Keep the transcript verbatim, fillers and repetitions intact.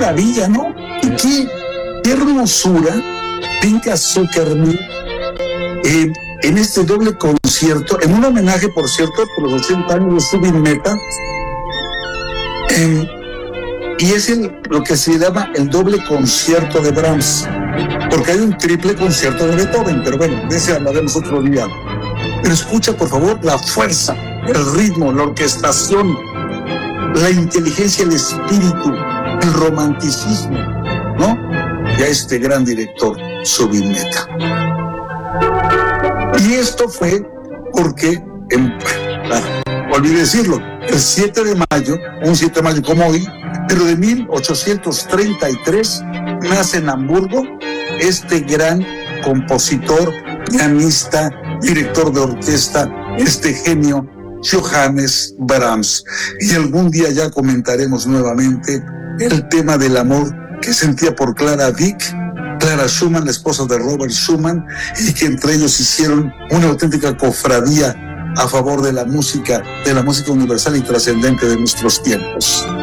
maravilla, ¿no? Y qué, qué hermosura Pinka Zuckerman eh, en este doble concierto, en un homenaje, por cierto, por los ochenta años de Zubin Mehta, eh, y es el, lo que se llama el doble concierto de Brahms, porque hay un triple concierto de Beethoven, pero bueno, de ese hablaremos otro día. Pero escucha, por favor, la fuerza, el ritmo, la orquestación, la inteligencia, el espíritu, el romanticismo, ¿no? Y a este gran director, Zubin Mehta. Y esto fue porque, en, ah, olvidé decirlo, el siete de mayo, un siete de mayo como hoy, pero de mil ochocientos treinta y tres, nace en Hamburgo este gran compositor, pianista, director de orquesta, este genio, Johannes Brahms. Y algún día ya comentaremos nuevamente el tema del amor que sentía por Clara Wieck, Clara Schumann, la esposa de Robert Schumann, y que entre ellos hicieron una auténtica cofradía a favor de la música, de la música universal y trascendente de nuestros tiempos.